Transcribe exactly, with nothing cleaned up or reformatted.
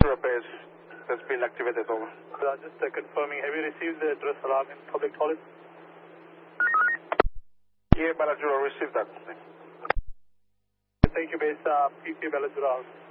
Bellagio base has been activated, over. Uh, just uh, confirming, have you received the address alarm in public toilet? Yeah, Bellagio received that. Thank you, base. Uh, P P Bellagio.